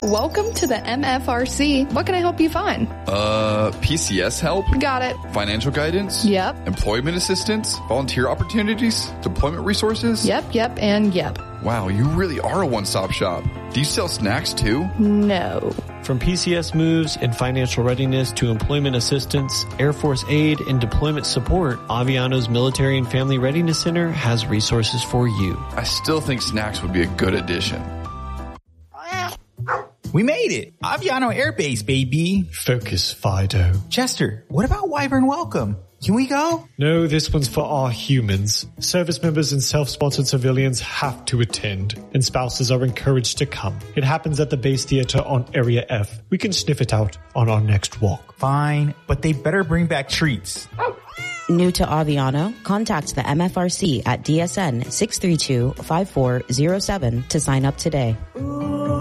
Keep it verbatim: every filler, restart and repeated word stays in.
Welcome to the M F R C. What can I help you find? Uh, P C S help? Got it. Financial guidance? Yep. Employment assistance? Volunteer opportunities? Deployment resources? Yep, yep, and yep. Wow, you really are a one-stop shop. Do you sell snacks too? No. From P C S moves and financial readiness to employment assistance, Air Force aid, and deployment support, Aviano's Military and Family Readiness Center has resources for you. I still think snacks would be a good addition. We made it! Aviano Air Base, baby! Focus, Fido. Chester, what about Wyvern Welcome? Can we go? No, this one's for our humans. Service members and self-sponsored civilians have to attend, and spouses are encouraged to come. It happens at the base theater on Area F. We can sniff it out on our next walk. Fine, but they better bring back treats. New to Aviano? Contact the M F R C at D S N six three two, five four zero seven to sign up today. Ooh.